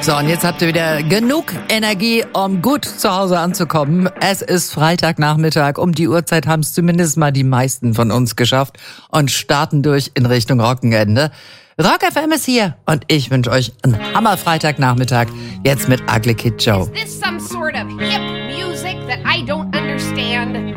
So, und jetzt habt ihr wieder genug Energie, um gut zu Hause anzukommen. Es ist Freitagnachmittag. Um die Uhrzeit haben es zumindest mal die meisten von uns geschafft und starten durch in Richtung Wochenende. Rock FM ist hier und ich wünsche euch einen Hammer-Freitagnachmittag. Jetzt mit Ugly Kid Joe. Is this some sort of hip music that I don't understand?